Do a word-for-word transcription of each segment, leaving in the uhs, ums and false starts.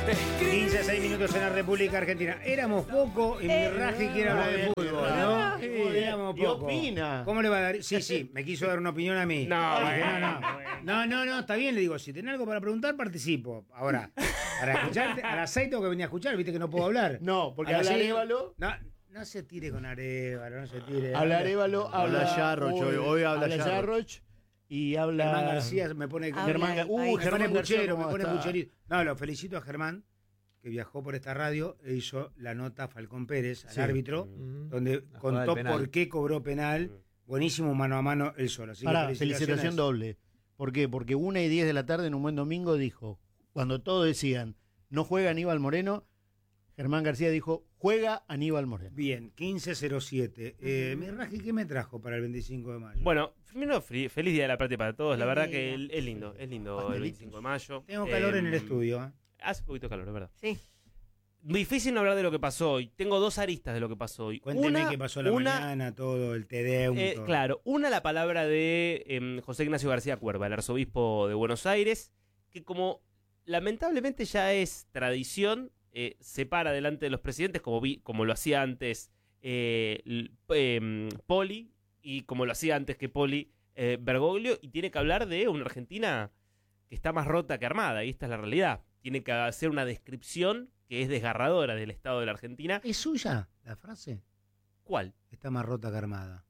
quince a seis minutos en la República Argentina. Éramos poco y mi Raji quiere hablar de fútbol, ¿no? Sí, éramos ¿Y poco. opina? ¿Cómo le va a dar? Sí, sí, me quiso dar una opinión a mí. No, Dije, bueno, no, no. No, no, no, está bien, le digo, si tenés algo para preguntar, participo. Ahora, para escucharte, a las seis tengo que venir a escuchar, viste que no puedo hablar. No, porque A las habla seis- Arévalo. No, no se tire con Arévalo, no se tire. Habla Arévalo, habla Habla Jarroch, hoy- hoy habla Jarroch. Jarroch y habla Germán García me pone... Habla Germán, del uh, país. Me Germán pone García, puchero, me ¿cómo pone está? pucherito. No, lo felicito a Germán, que viajó por esta radio e hizo la nota a Falcón Pérez, al Sí. árbitro, Mm. donde La jugada contó del penal. por qué cobró penal. Buenísimo, mano a mano, él solo. Así que Pará, felicitaciones. felicitación doble. ¿Por qué? Porque una y diez de la tarde en un buen domingo dijo, cuando todos decían, no juega Aníbal Moreno, Germán García dijo, juega Aníbal Moreno. Bien, quince cero siete. Eh, mi Raji, ¿qué me trajo para el veinticinco de mayo? Bueno, primero, fri- feliz Día de la Patria para todos. La Feliz verdad día. que el- es lindo, es lindo el Pastelitos. veinticinco de mayo. Tengo calor en el Eh, estudio. ¿eh? Hace poquito calor, es verdad. Sí. Difícil no hablar de lo que pasó hoy. Tengo dos aristas de lo que pasó hoy. Cuénteme Una- qué pasó a la una, mañana, todo, el Tedeum. eh, todo. claro, una la palabra de em, José Ignacio García Cuerva, el arzobispo de Buenos Aires, que como lamentablemente ya es tradición, eh, se para delante de los presidentes como, vi, como lo hacía antes eh, l- em, Poli y como lo hacía antes que Poli eh, Bergoglio, y tiene que hablar de una Argentina que está más rota que armada, y esta es la realidad. Tiene que hacer una descripción que es desgarradora del estado de la Argentina. ¿Es suya la frase? ¿Cuál? Está más rota que armada.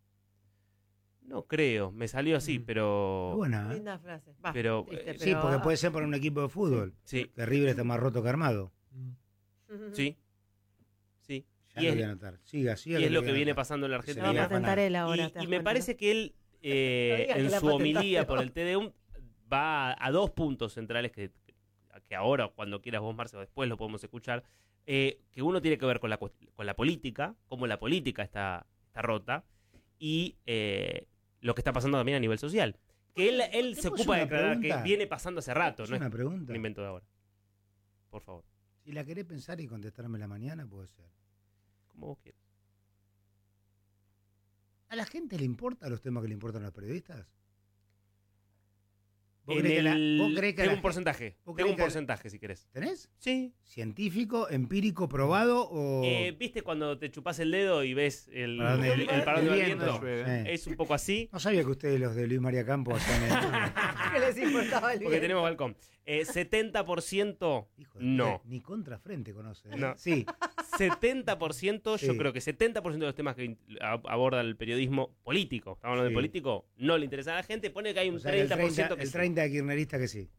No creo, me salió así, Mm. pero... Buena, ¿eh? Linda frase. Va, Pero, triste, eh, Sí, pero- porque puede ser para un equipo de fútbol. Sí, Que River está más roto que armado. Ujú. sí, sí. Ya Y lo es, voy a anotar. Siga, siga. y es lo voy que a viene anotar. pasando en la Se Lo la va a Argentina. Argentina. patentar él ahora. Y, ¿te das y me cuenta, parece no? que él, eh, No digas que en la su patentaste homilía por vos. el T D U, va a dos puntos centrales que, que ahora, cuando quieras vos, Marce, o después lo podemos escuchar, eh, que uno tiene que ver con la, cu- con la política, cómo la política está, está rota, y eh, lo que está pasando también a nivel social. Que él, él ¿Te se puedo ocupa de hacer una declarar pregunta? que viene pasando hace rato, Es no es una pregunta. un invento de ahora. Por favor, Si la querés pensar y contestarme la mañana, puede ser. como vos quieras. ¿A la gente le importan los temas que le importan a los periodistas? ¿Vos En creés que la- el- vos creés que tengo la un gen- porcentaje, vos tengo creés un que- porcentaje si querés. ¿Tenés? Sí. ¿Científico, empírico, probado o...? Eh, ¿Viste cuando te chupás el dedo y ves el, ¿Para dónde- el, el para dónde va el viento? viento? Sí. Es un poco así, No sabía que ustedes, los de Luis María Campos, hacían el... ¿Qué les importaba el porque bien? tenemos balcón. Eh, setenta por ciento Hijo de no. puta, ni contrafrente conoce. ¿eh? No. Sí. setenta por ciento, yo Sí. creo que setenta por ciento de los temas que in- a- aborda el periodismo político, estamos hablando Sí. de político, no le interesa a la gente, pone que hay un O sea, que el treinta por ciento que el sí. treinta de kirchnerista que sí.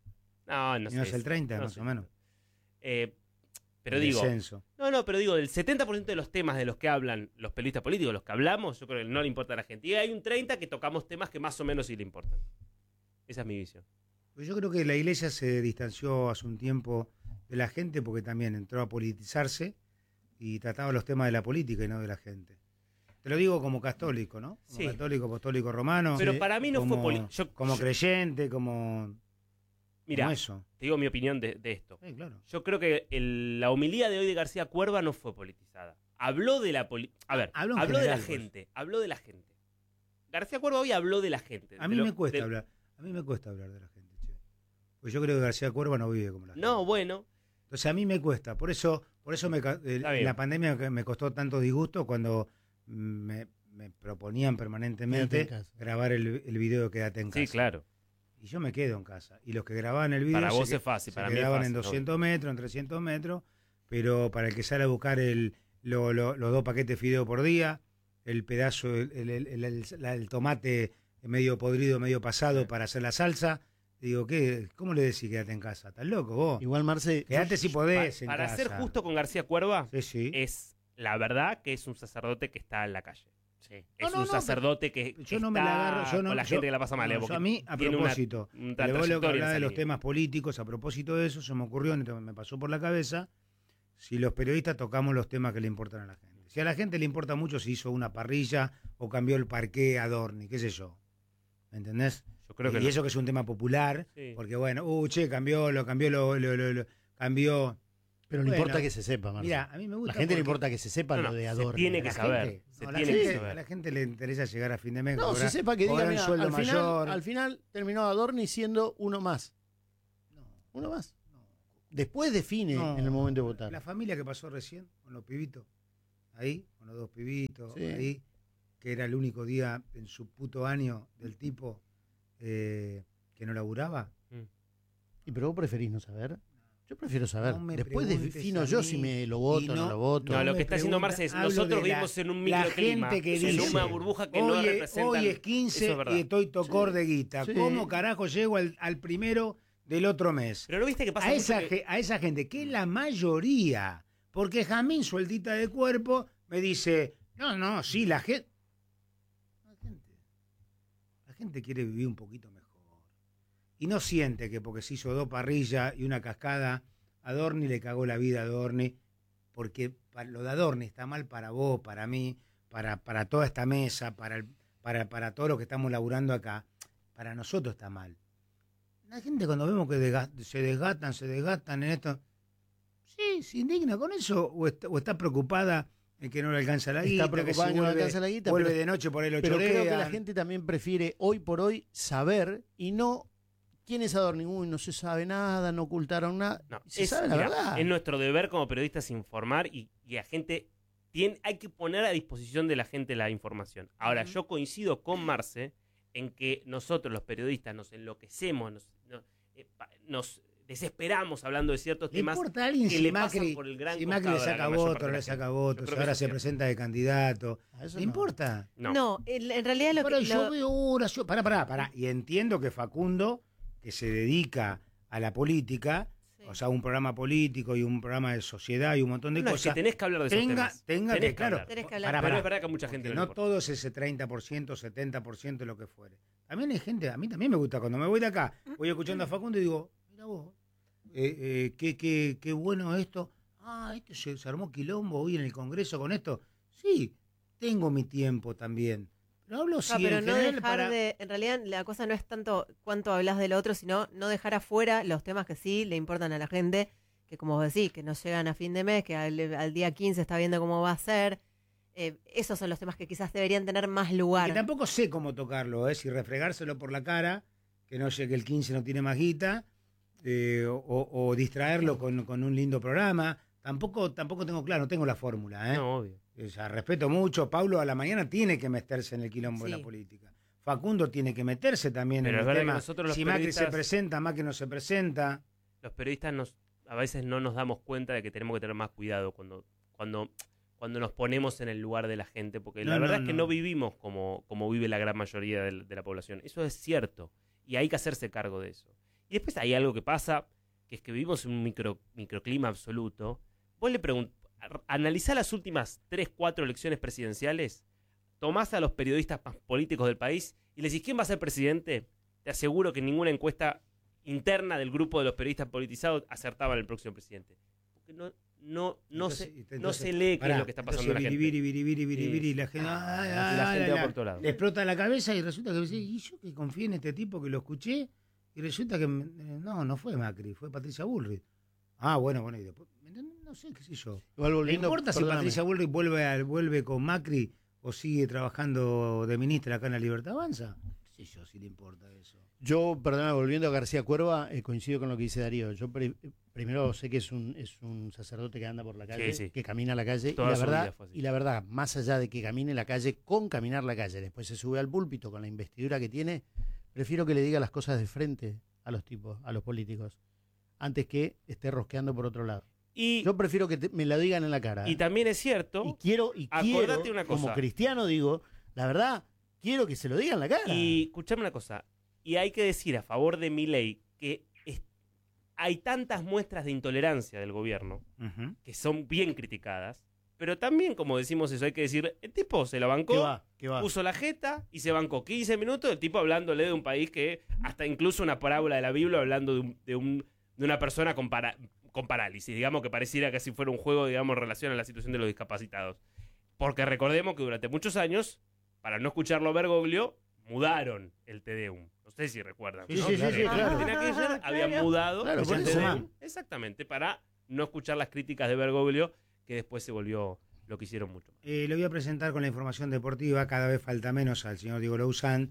No, no Y sé. no es el treinta, no más sé. o menos. Eh, pero El digo, descenso. no, no, pero digo, del setenta por ciento de los temas de los que hablan los periodistas políticos, los que hablamos, yo creo que no le importa a la gente. Y hay un treinta que tocamos temas que más o menos sí le importan. Esa es mi visión. Pues yo creo que la iglesia se distanció hace un tiempo de la gente porque también entró a politizarse y trataba los temas de la política y no de la gente. Te lo digo como católico, ¿no? Como Sí. católico, apostólico romano. Pero Sí. para mí no como, fue poli- yo- como yo- creyente, como, Mira, como eso. te digo mi opinión de, de esto. Sí, claro. Yo creo que el- la homilía de hoy de García Cuerva no fue politizada. Habló de la poli- A ver, Habló habló, en de la general, pues. gente. Habló de la gente. García Cuerva hoy habló de la gente. A de mí lo- me cuesta de- hablar. A mí me cuesta hablar de la gente, che. Pues yo creo que García Cuerva no vive como la gente. No, bueno. Entonces a mí me cuesta. Por eso, por eso me, ca- eh, Está en bien. la pandemia que me costó tanto disgusto cuando me, me proponían permanentemente Quédate en casa. grabar el, el video de Quédate en casa. Sí, claro. Y yo me quedo en casa. Y los que grababan el video Para se vos que- es fácil, se para mí es quedaban fácil, en doscientos metros, en trescientos metros, pero para el que sale a buscar el, lo- lo- los dos paquetes de fideo por día, el pedazo, el, el- el- el- el- la- el tomate medio podrido, medio pasado para hacer la salsa, digo, ¿qué? ¿Cómo le decís quédate en casa? ¿Estás loco vos? Igual, Marce, Quédate si podés en Para casa. ser justo con García Cuerva, Sí, sí. es la verdad que es un sacerdote que está en la calle. sí. Es No, no, un no, sacerdote que, Yo que no me está la agarro, yo no, con la yo- gente que la pasa mal. no, eh, yo porque a mí, a tiene una- propósito, una pero vos lo que trayectoria en hablás de esa los línea. temas políticos, a propósito de eso, se me ocurrió, me pasó por la cabeza, si los periodistas tocamos los temas que le importan a la gente. Si a la gente le importa mucho si hizo una parrilla o cambió el parqué a Dorni, qué sé yo. ¿Me entendés? Yo creo que y no. eso que es un tema popular, Sí. porque bueno, uh, che, cambió, lo cambió, lo, lo, lo- lo- cambió. Pero no Bueno, importa que se sepa, Marce. Mira, a mí me gusta. La gente le porque- importa que se sepa No, no, lo de se Adorno. tiene que la saber. gente- Se no, la tiene gente- que saber. A la gente le interesa llegar a fin de mes. No, cobrar- se sepa que diga, cobrar un mira, sueldo al mayor. final, al final terminó Adorni siendo uno más. No, Uno más. no. después define No, en el momento de votar. La familia que pasó recién, con los pibitos, ahí, con los dos pibitos, Sí. ahí, que era el único día en su puto año del tipo eh, que no laburaba. ¿Y pero vos preferís no saber? Yo prefiero saber. No me Después preguntes defino a yo mí, si me lo voto y o no no- lo voto. No, No lo me que está haciendo pregunta, Marce es, hablo nosotros de la- vivimos en un la microclima, gente que en dice, una burbuja que no hoy, es- representa. hoy es Eso quince es verdad. y estoy tocor Sí. de guita. Sí. ¿Cómo carajo llego al, al primero del otro mes? Pero no viste que pasa A mucho esa, que- ge- a esa gente, que es la mayoría, porque Jamín, sueltita de cuerpo, me dice, no, no, sí, la gente... La gente, la gente quiere vivir un poquito mejor. Y no siente que porque se hizo dos parrillas y una cascada, Adorni le cagó la vida a Adorni, porque pa- lo de Adorni está mal para vos, para mí, para, para toda esta mesa, para, el- para, para todos los que estamos laburando acá. Para nosotros está mal. La gente cuando vemos que desga- se desgastan, se desgastan en esto, sí, se indigna con eso o está, o está preocupada en que no le alcanza la Está guita, que preocupada si en que no le vuelve, alcanza la guita, vuelve pero- de noche por ahí lo Pero creo que la chorean. gente también prefiere hoy por hoy saber y no quién es Adorni. Uy, no se sabe nada, no ocultaron nada. No, se es, sabe la mirá, verdad. es nuestro deber como periodistas informar y, y a gente tiene, hay que poner a disposición de la gente la información. Ahora, Ujú. yo coincido con Marce en que nosotros los periodistas nos enloquecemos, nos, nos, eh, pa- nos desesperamos hablando de ciertos ¿Le temas. importa a alguien que si le pasan Macri, por el gran si Macri le costado a la saca mayor parte votos, de la le gente? saca Yo votos, creo si ahora que se eso es presenta de candidato? A eso ¿Le no. importa? No. No, en, en realidad lo Pero que... yo lo- veo oración. Pará, pará, pará. Y entiendo que Facundo, que se dedica a la política, sí. o sea, un programa político y un programa de sociedad y un montón de No, es que cosas, tenés que hablar de esos tenga, temas. tenga Tenés que, que claro, hablar. Tenés que hablar. pará, Pero pará, es verdad que a mucha gente porque no le no importa. todo es ese treinta por ciento, setenta por ciento, lo que fuere. También hay gente, a mí también me gusta, cuando me voy de acá, voy escuchando a Facundo y digo, mira vos, eh, eh, qué, qué, qué bueno esto. Ah, esto se, se armó quilombo hoy en el Congreso con esto. Sí, tengo mi tiempo también. Pero hablo Ah, sí, pero en no general dejar para... de... En realidad la cosa no es tanto cuánto hablas del otro, sino no dejar afuera los temas que sí le importan a la gente, que como vos decís, que no llegan a fin de mes, que al, al día quince está viendo cómo va a ser. Eh, esos son los temas que quizás deberían tener más lugar. Que tampoco sé cómo tocarlo, ¿eh? Si refregárselo por la cara, que no sé que el quince no tiene más guita, eh, o, o distraerlo con, con un lindo programa. Tampoco, tampoco tengo claro, no tengo la fórmula, ¿eh? No, obvio. O sea, respeto mucho. Paulo a la mañana tiene que meterse en el quilombo de Sí. la política. Facundo tiene que meterse también Pero en es el verdad que tema. nosotros los Si Macri se periodistas- presenta, Macri no se presenta. Los periodistas nos, a veces no nos damos cuenta de que tenemos que tener más cuidado cuando, cuando, cuando nos ponemos en el lugar de la gente, porque la No, verdad no, es que no. no vivimos como, como vive la gran mayoría del- de, la población. Eso es cierto, y hay que hacerse cargo de eso. Y después hay algo que pasa, que es que vivimos en un micro, microclima absoluto. Vos le preguntás, analizá las últimas tres, cuatro elecciones presidenciales, tomás a los periodistas más políticos del país y le decís, ¿quién va a ser presidente? Te aseguro que ninguna encuesta interna del grupo de los periodistas politizados acertaba al próximo presidente. Porque no, no, no, Entonces- se, no entonces, se lee qué pará, es lo que está pasando en la entonces, gente. biribiri, biribiri, biribiri, y la gente, Ah, ay, y ay, la ay, gente va la- por todos lados. le explota la cabeza y resulta que dice, y yo que confié en este tipo que lo escuché, y resulta que me- no, no fue Macri, fue Patricia Bullrich. Ah, bueno, bueno, y después, ¿me entendés? No sé, qué sé yo. Igual ¿Le volviendo, importa si perdóname. Patricia Bullrich vuelve, a- vuelve con Macri o sigue trabajando de ministra acá en la Libertad Avanza? ¿Qué sé yo si le importa eso? Yo, perdóname, volviendo a García Cuerva, eh, coincido con lo que dice Darío. Yo pri- primero sé que es un, es un sacerdote que anda por la calle, Sí, sí. que camina la calle, y Toda la, su verdad, vida fue así. y la verdad, más allá de que camine la calle, con caminar la calle, después se sube al púlpito con la investidura que tiene, prefiero que le diga las cosas de frente a los tipos, a los políticos, antes que esté rosqueando por otro lado. Y, Yo prefiero que te- me lo digan en la cara. y ¿eh? también es cierto, Y quiero, y Acordate quiero, una cosa. como cristiano digo, la verdad, quiero que se lo digan en la cara. y escuchame una cosa, y hay que decir a favor de Milei que es- hay tantas muestras de intolerancia del gobierno Ujú. que son bien criticadas, pero también, como decimos eso, hay que decir, el tipo se la bancó, ¿Qué va? ¿Qué va? puso la jeta y se bancó quince minutos, el tipo hablándole de un país que, hasta incluso una parábola de la Biblia hablando de, un- de, un- de una persona con, para- con parálisis, digamos que pareciera que si fuera un juego, digamos, en relación a la situación de los discapacitados. Porque recordemos que durante muchos años, para no escucharlo a Bergoglio, mudaron el Te Deum. No sé si recuerdan. Sí, ¿no? sí, sí, Que sí, claro. Cristina Kirchner habían Claro. mudado Claro, el por Te eso. Deum, exactamente, para no escuchar las críticas de Bergoglio, que después se volvió lo que hicieron mucho más. Eh, le voy a presentar con la información deportiva, cada vez falta menos al señor Diego Louzán,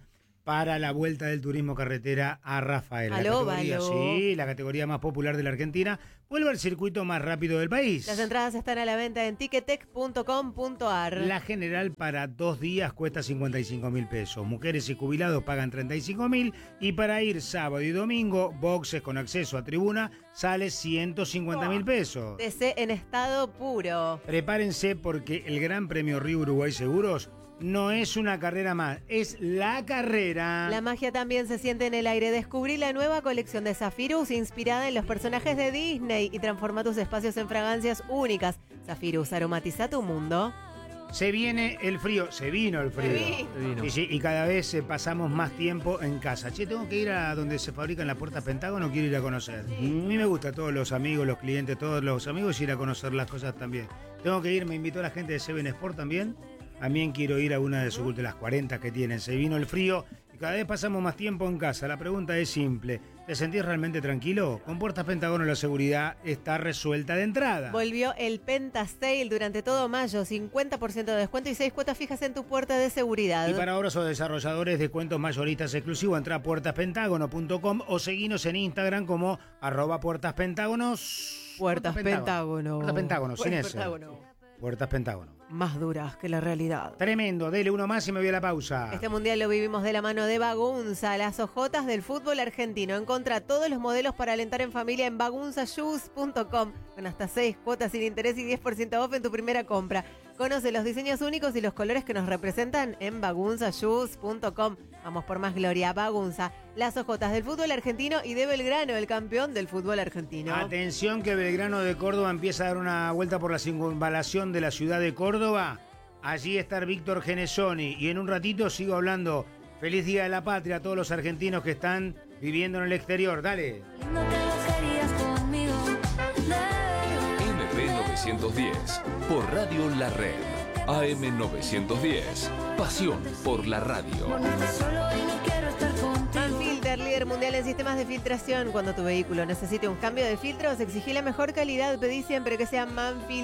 para la Vuelta del Turismo Carretera a Rafael. Aló, la categoría, aló. sí, la categoría más popular de la Argentina, vuelve al circuito más rápido del país. Las entradas están a la venta en ticketek punto com punto ar. La general para dos días cuesta cincuenta y cinco mil pesos. Mujeres y jubilados pagan treinta y cinco mil. Y para ir sábado y domingo, boxes con acceso a tribuna, sale ciento cincuenta mil pesos. D C en estado puro. Prepárense porque el Gran Premio Río Uruguay Seguros no es una carrera más, es la carrera. La magia también se siente en el aire. Descubrí la nueva colección de Zafirus inspirada en los personajes de Disney y transforma tus espacios en fragancias únicas. Zafirus, aromatiza tu mundo. Se viene el frío, se vino el frío. Se vino. Y, sí, y cada vez eh, pasamos más tiempo en casa. Che, tengo que ir a donde se fabrican las puertas Pentágono, quiero ir a conocer. A mí me gusta, todos los amigos, los clientes, todos los amigos, ir a conocer las cosas también. Tengo que ir, me invitó la gente de Seven Sport también. También quiero ir a una de sus de las cuarenta que tienen. Se vino el frío y cada vez pasamos más tiempo en casa. La pregunta es simple. ¿Te sentís realmente tranquilo? Con Puertas Pentágono la seguridad está resuelta de entrada. Volvió el Penta Sale durante todo mayo. cincuenta por ciento de descuento y seis cuotas fijas en tu puerta de seguridad. Y para ahora o desarrolladores, descuentos mayoristas exclusivos, entra a puertas pentágono punto com o seguinos en Instagram como arroba puertaspentágonos. Puertas Pentágono. Puertas Pentágono, sin Puertas ese. Pentágono. Puertas Pentágono. Más duras que la realidad. Tremendo, dele uno más y me voy a la pausa. Este mundial lo vivimos de la mano de Bagunza, las ojotas del fútbol argentino. Encontra todos los modelos para alentar en familia en bagunza shoes punto com con hasta seis cuotas sin interés y diez por ciento off en tu primera compra. Conoce los diseños únicos y los colores que nos representan en bagunza shoes punto com. Vamos por más gloria. Bagunza, las ojotas del fútbol argentino y de Belgrano, el campeón del fútbol argentino. Atención que Belgrano de Córdoba empieza a dar una vuelta por la circunvalación de la ciudad de Córdoba. Allí está Víctor Genesoni y en un ratito sigo hablando. Feliz Día de la Patria a todos los argentinos que están viviendo en el exterior. Dale. M P novecientos diez por Radio La Red. A M novecientos diez. Pasión por la radio. Manfilter, líder mundial en sistemas de filtración. Cuando tu vehículo necesite un cambio de filtros, exigí la mejor calidad. Pedí siempre que sea Manfilter.